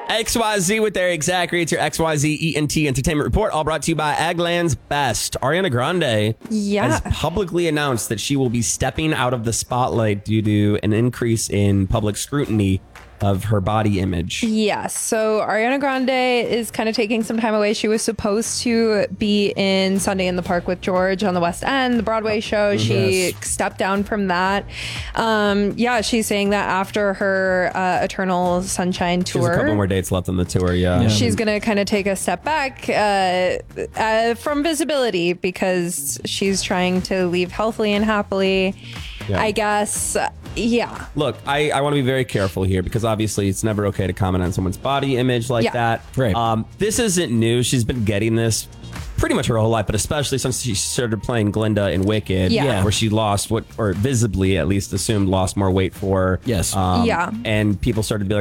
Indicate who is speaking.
Speaker 1: XYZ with Eric Zachary. It's your XYZ ENT Entertainment Report, all brought to you by Agland's Best. Ariana Grande has publicly announced that she will be stepping out of the spotlight due to an increase in public scrutiny of her body image.
Speaker 2: Yes. So Ariana Grande is kind of taking some time away. She was supposed to be in Sunday in the Park with George on the West End, the Broadway show. She stepped down from that. She's saying that after her Eternal Sunshine tour.
Speaker 1: She has a couple more dates left on the tour,
Speaker 2: She's going to kind of take a step back from visibility because she's trying to leave healthily and happily, I guess.
Speaker 1: Look, I want to be very careful here because obviously it's never okay to comment on someone's body image like that.
Speaker 3: Right.
Speaker 1: This isn't new. She's been getting this pretty much her whole life, but especially since she started playing Glinda in Wicked, where she lost or visibly at least assumed lost more weight for.
Speaker 3: Yes.
Speaker 1: And people started to be like,